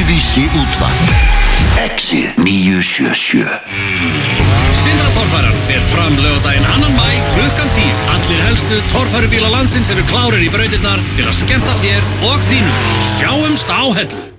Öðruvísi útvarp. Exið 977. Sindratorfæran fer fram laugardaginn 2. maí klukkan 10. Allir helstu torfærubíla landsins eru klárir í brautirnar til að skemmta þér og þínum. Sjáumst á Hellu.